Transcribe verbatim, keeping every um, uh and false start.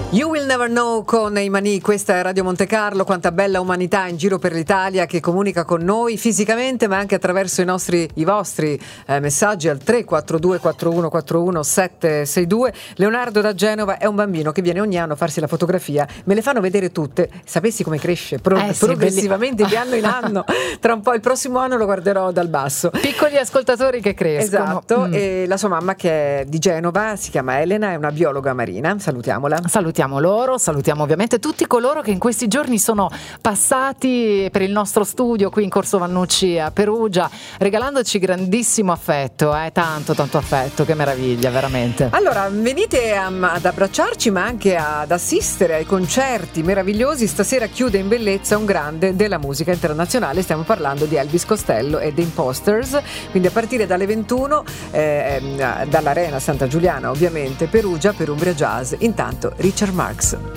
You Will Never Know con i Mani, questa è Radio Monte Carlo, quanta bella umanità in giro per l'Italia che comunica con noi fisicamente ma anche attraverso i nostri, i vostri eh, messaggi al tre quattro due quattro uno quattro uno sette sei due. Leonardo da Genova è un bambino che viene ogni anno a farsi la fotografia, me le fanno vedere tutte, sapessi come cresce pro- eh sì, progressivamente belli... di anno in anno, tra un po' il prossimo anno lo guarderò dal basso. Piccoli ascoltatori che crescono. Esatto, mm. e la sua mamma che è di Genova, si chiama Elena, è una biologa marina, salutiamola. Salutiamo loro, salutiamo ovviamente tutti coloro che in questi giorni sono passati per il nostro studio qui in Corso Vannucci a Perugia, regalandoci grandissimo affetto, eh? tanto tanto affetto, che meraviglia veramente. Allora venite a, ad abbracciarci ma anche ad assistere ai concerti meravigliosi. Stasera chiude in bellezza un grande della musica internazionale, stiamo parlando di Elvis Costello e The Imposters, quindi a partire dalle ventuno eh, dall'Arena Santa Giuliana ovviamente, Perugia, per Umbria Jazz. Intanto Richard Marx.